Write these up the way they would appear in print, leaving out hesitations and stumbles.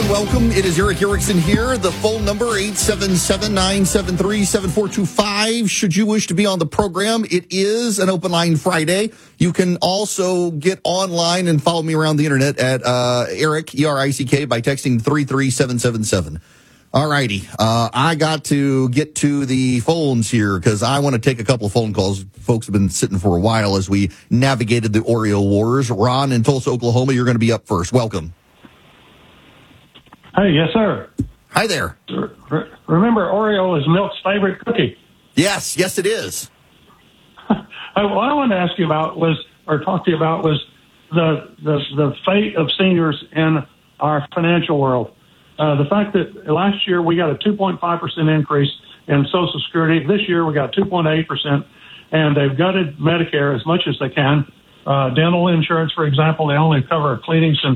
welcome. It is Eric Erickson here. The phone number, 877-973-7425. Should you wish to be on the program, it is an open line Friday. You can also get online and follow me around the internet at Eric, E-R-I-C-K, by texting 33777. All righty. I got to get to the phones here because I want to take a couple of phone calls. Folks have been sitting for a while as we navigated the Oreo wars. Ron in Tulsa, Oklahoma, you're going to be up first. Welcome. Hey, yes, sir. Hi there. Remember, Oreo is Milk's favorite cookie. Yes, it is. What I wanted to ask you about was the fate of seniors in our financial world. The fact that last year we got a 2.5% increase in Social Security. This year we got 2.8%, and they've gutted Medicare as much as they can. Dental insurance, for example, they only cover cleanings and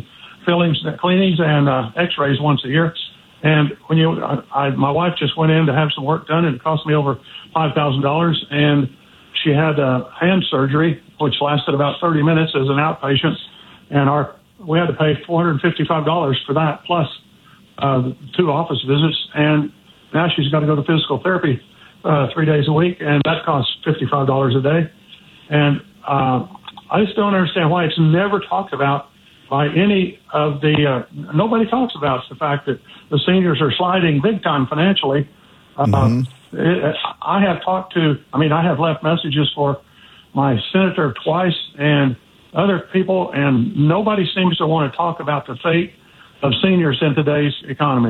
X-rays once a year. And when my wife just went in to have some work done, and it cost me over $5,000, and she had hand surgery, which lasted about 30 minutes as an outpatient, and we had to pay $455 for that, plus 2 office visits, and now she's got to go to physical therapy 3 days a week, and that costs $55 a day. And I just don't understand why it's never talked about by any of the nobody talks about the fact that the seniors are sliding big time financially. I have left messages for my senator twice and other people, and nobody seems to want to talk about the fate of seniors in today's economy.